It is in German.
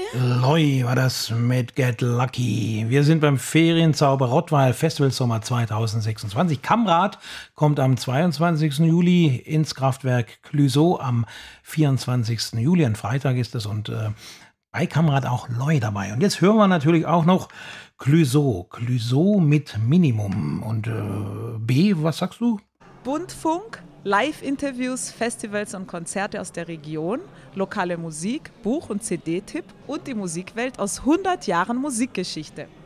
Loi war das mit Get Lucky. Wir sind beim Ferienzauber Rottweil Festival Sommer 2026. Kamrad kommt am 22. Juli ins Kraftwerk Clüsow am 24. Juli. Ein Freitag ist es und bei Kamrad auch Loi dabei. Und jetzt hören wir natürlich auch noch Clüsow. Clüsow mit Minimum. Und B, was sagst du? Bundfunk, Live-Interviews, Festivals und Konzerte aus der Region, lokale Musik, Buch- und CD-Tipp und die Musikwelt aus 100 Jahren Musikgeschichte.